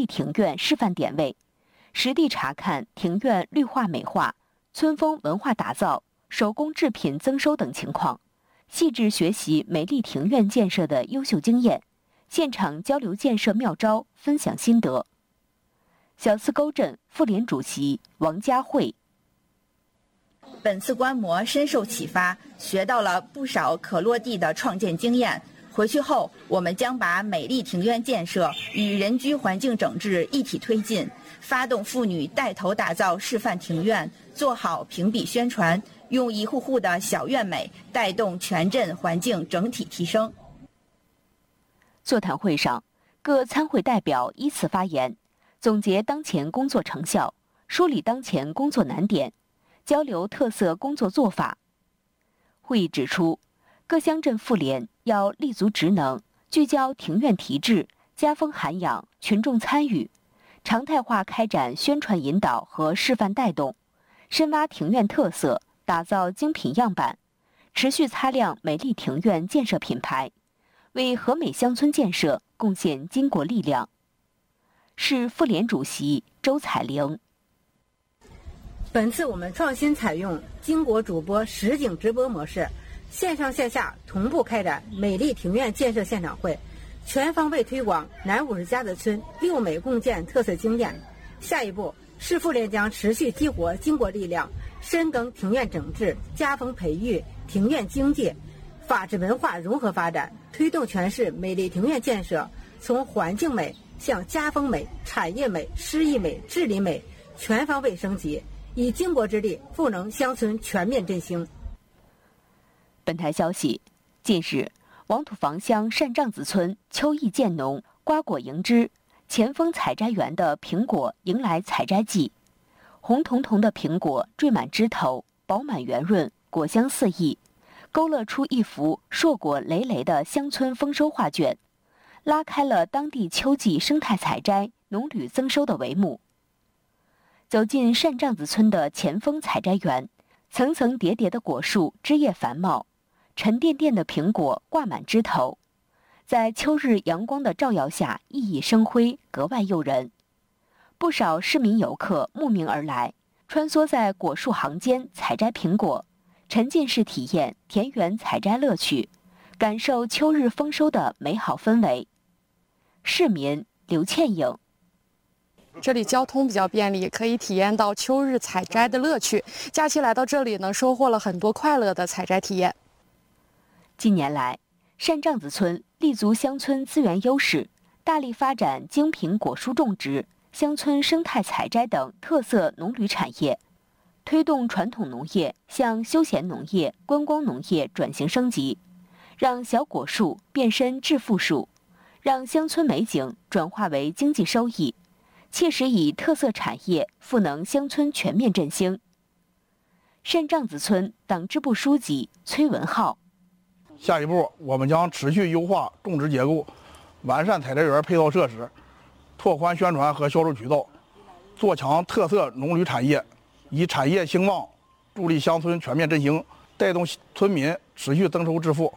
庭院示范点位，实地查看庭院绿化美化、村风文化打造、手工制品增收等情况，细致学习美丽庭院建设的优秀经验，现场交流建设妙招，分享心得。小泗沟镇妇联主席王佳慧。 本次观摩深受启发，学到了不少可落地的创建经验。回去后，我们将把美丽庭院建设与人居环境整治一体推进，发动妇女带头打造示范庭院，做好评比宣传，用一户户的小院美带动全镇环境整体提升。 座谈会上，各参会代表依次发言，总结当前工作成效，梳理当前工作难点，交流特色工作做法。会议指出，各乡镇妇联要立足职能，聚焦庭院提质、家风涵养、群众参与，常态化开展宣传引导和示范带动，深挖庭院特色，打造精品样板，持续擦亮美丽庭院建设品牌，为和美乡村建设贡献巾帼力量。市妇联主席周彩玲。 本次我们创新采用经国主播实景直播模式，线上线下同步开展美丽庭院建设现场会，全方位推广南50家的村六美共建特色经验。下一步，市妇联将持续激活巾帼力量，深耕庭院整治、家风培育、庭院经济、法治文化融合发展，推动全市美丽庭院建设从环境美向家风美、产业美、诗意美、治理美全方位升级，以巾帼之力赋能乡村全面振兴。 本台消息，近日，王土房乡单帐子村秋意渐浓，瓜果迎枝，前锋采摘园的苹果迎来采摘季，红彤彤的苹果缀满枝头，饱满圆润，果香四溢，勾勒出一幅硕果累累的乡村丰收画卷，拉开了当地秋季生态采摘、农旅增收的帷幕。走进单帐子村的前锋采摘园，层层叠叠的果树枝叶繁茂，沉甸甸的苹果挂满枝头，在秋日阳光的照耀下熠熠生辉，格外诱人。不少市民游客慕名而来，穿梭在果树行间采摘苹果，沉浸式体验田园采摘乐趣，感受秋日丰收的美好氛围。市民刘倩颖。 这里交通比较便利，可以体验到秋日采摘的乐趣。假期来到这里呢，收获了很多快乐的采摘体验。 近年来，单帐子村立足乡村资源优势，大力发展精品果蔬种植、乡村生态采摘等特色农旅产业，推动传统农业向休闲农业、观光农业转型升级，让小果树变身致富树，让乡村美景转化为经济收益，切实以特色产业赋能乡村全面振兴。单帐子村党支部书记崔文浩。 下一步，我们将持续优化种植结构，完善采摘园配套设施，拓宽宣传和销售渠道，做强特色农旅产业，以产业兴旺助力乡村全面振兴，带动村民持续增收致富。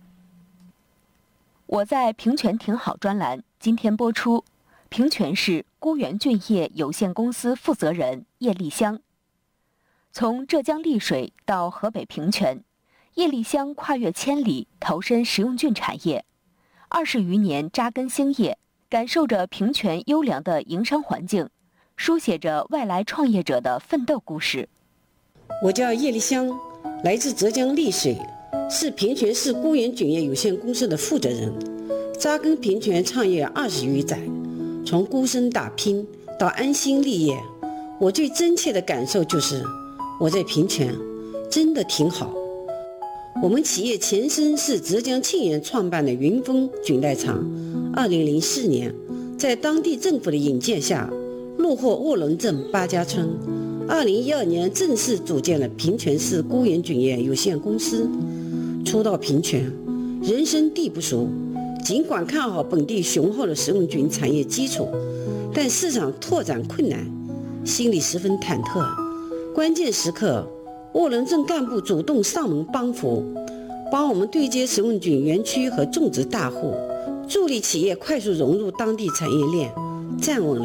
我在平泉挺好专栏今天播出，平泉市孤园菌业有限公司负责人叶丽香。从浙江丽水到河北平泉，叶丽香跨越千里投身食用菌产业，20余年扎根兴业，感受着平泉优良的营商环境，书写着外来创业者的奋斗故事。 我叫叶丽香，来自浙江丽水，是平泉市孤园菌业有限公司的负责人，扎根平泉创业20余载，从孤身打拼到安心立业，我最真切的感受就是我在平泉真的挺好。我们企业前身是浙江庆元创办的云峰菌代厂，2004年在当地政府的引荐下落户卧龙镇八家村，2012年正式组建了平泉市孤园菌业有限公司。初到平泉，人生地不熟，尽管看好本地雄厚的食用菌产业基础，但市场拓展困难，心里十分忐忑。关键时刻，卧龙镇干部主动上门帮扶，帮我们对接食用菌园区和种植大户，助力企业快速融入当地产业链，站稳了